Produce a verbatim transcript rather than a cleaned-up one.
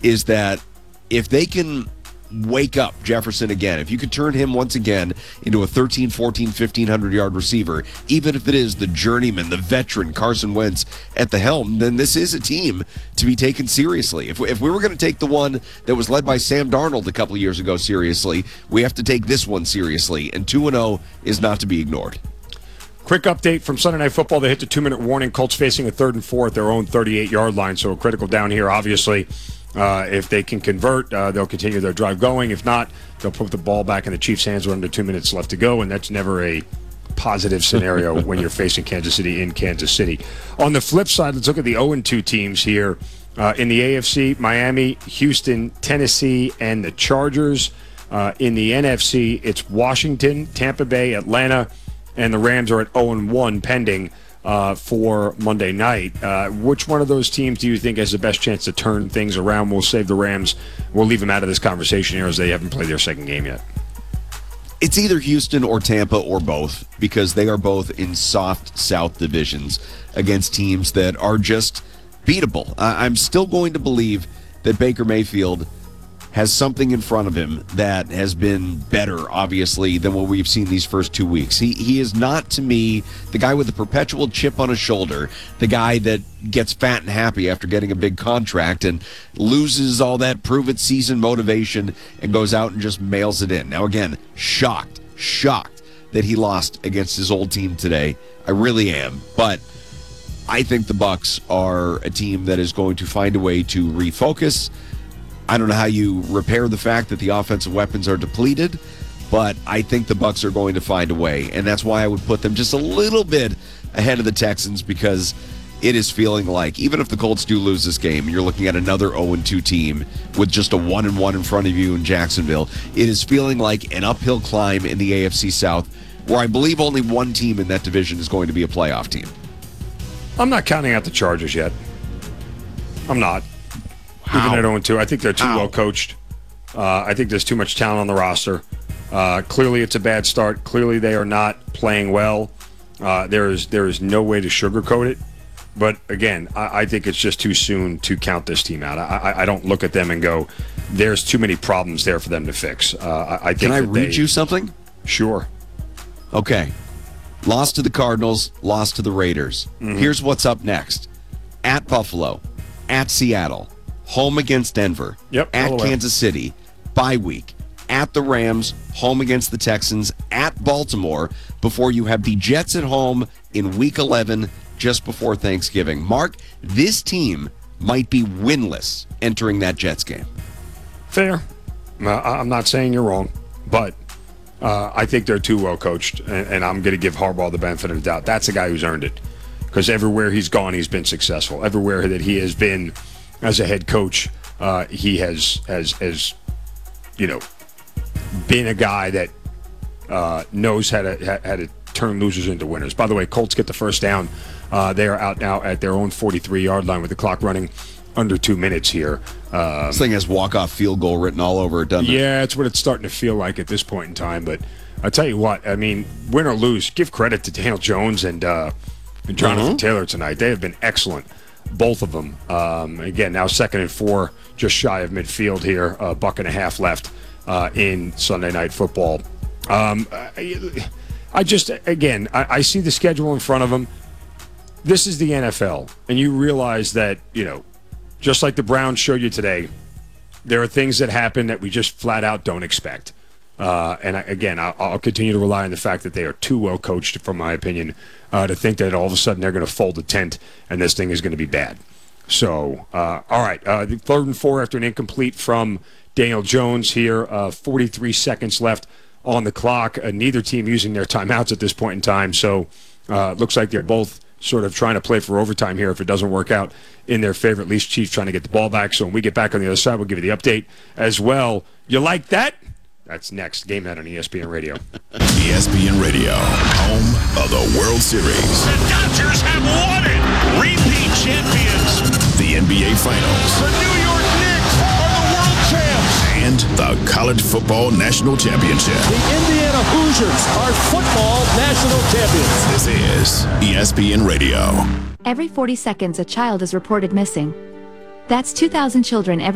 is that if they can wake up Jefferson again, if you could turn him once again into a thirteen, fourteen, fifteen hundred yard receiver, even if it is the journeyman, the veteran Carson Wentz at the helm, then this is a team to be taken seriously. If we, if we were going to take the one that was led by Sam Darnold a couple of years ago seriously, we have to take this one seriously, and two and oh is not to be ignored. Quick update from Sunday Night Football. They hit the two-minute warning. Colts facing a third and four at their own thirty-eight yard line, so a critical down here, obviously. Uh, if they can convert, uh, they'll continue their drive going. If not, they'll put the ball back in the Chiefs' hands with under two minutes left to go, and that's never a positive scenario when you're facing Kansas City in Kansas City. On the flip side, let's look at the oh and two teams here. Uh, in the A F C, Miami, Houston, Tennessee, and the Chargers. Uh, in the N F C, it's Washington, Tampa Bay, Atlanta, and the Rams are at oh and one pending Uh, for Monday night. Uh, which one of those teams do you think has the best chance to turn things around? We'll save the Rams. We'll leave them out of this conversation here as they haven't played their second game yet. It's either Houston or Tampa or both, because they are both in soft South divisions against teams that are just beatable. Uh, I'm still going to believe that Baker Mayfield has something in front of him that has been better, obviously, than what we've seen these first two weeks. He he is not, to me, the guy with the perpetual chip on his shoulder, the guy that gets fat and happy after getting a big contract and loses all that prove-it-season motivation and goes out and just mails it in. Now, again, shocked, shocked that he lost against his old team today. I really am. But I think the Bucs are a team that is going to find a way to refocus. I don't know how you repair the fact that the offensive weapons are depleted, but I think the Bucs are going to find a way, and that's why I would put them just a little bit ahead of the Texans, because it is feeling like, even if the Colts do lose this game, you're looking at another oh and two team with just a one and one in front of you in Jacksonville. It is feeling like an uphill climb in the A F C South, where I believe only one team in that division is going to be a playoff team. I'm not counting out the Chargers yet. I'm not. How? Even at oh and two, I think they're too How? well coached. Uh, I think there's too much talent on the roster. Uh, clearly, it's a bad start. Clearly, they are not playing well. Uh, there is there is no way to sugarcoat it. But again, I, I think it's just too soon to count this team out. I, I, I don't look at them and go, "There's too many problems there for them to fix." Uh, I, I think Can I that read they, you something? Sure. Okay. Lost to the Cardinals, lost to the Raiders. Mm-hmm. Here's what's up next. At Buffalo, at Seattle, home against Denver, yep, at Kansas City, bye week, at the Rams, home against the Texans, at Baltimore, before you have the Jets at home in week eleven, just before Thanksgiving. Mark, this team might be winless entering that Jets game. Fair. I'm not saying you're wrong, but uh, I think they're too well coached, and, and I'm going to give Harbaugh the benefit of the doubt. That's a guy who's earned it, because everywhere he's gone, he's been successful. Everywhere that he has been as a head coach, uh, he has, has, has, you know, been a guy that uh, knows how to how to turn losers into winners. By the way, Colts get the first down. Uh, they are out now at their own forty-three yard line with the clock running under two minutes here. Um, this thing has walk-off field goal written all over it, doesn't it? Yeah, it's what it's starting to feel like at this point in time. But I'll tell you what, I mean, win or lose, give credit to Daniel Jones and, uh, and Jonathan mm-hmm. Taylor tonight. They have been excellent, both of them. Um, again, now second and four, just shy of midfield here, a buck and a half left uh, in Sunday Night Football. Um, I, I just, again, I, I see the schedule in front of them. This is the N F L, and you realize that, you know, just like the Browns showed you today, there are things that happen that we just flat out don't expect. Uh, and I, again, I'll, I'll continue to rely on the fact that they are too well coached, from my opinion, uh, to think that all of a sudden they're going to fold the tent and this thing is going to be bad. So, uh, all right, uh, the third and four after an incomplete from Daniel Jones here, uh, forty-three seconds left on the clock. Uh, neither team using their timeouts at this point in time, so uh, looks like they're both sort of trying to play for overtime here if it doesn't work out in their favor. At least Chiefs trying to get the ball back. So when we get back on the other side, we'll give you the update as well. You like that? That's next. Game Night on E S P N Radio. E S P N Radio, home of the World Series. The Dodgers have won it. Repeat champions. The N B A Finals. The New York Knicks are the world champs. And the College Football National Championship. The Indiana Hoosiers are football national champions. This is E S P N Radio. Every forty seconds, a child is reported missing. That's two thousand children every